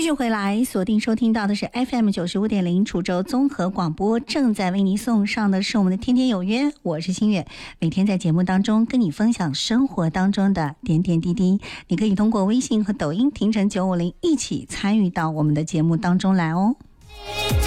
续回来，锁定收听到的是 FM95.0 楚州综合广播，正在为您送上的是我们的天天有约，我是新月，每天在节目当中跟你分享生活当中的点点滴滴，你可以通过微信和抖音停成950一起参与到我们的节目当中来哦。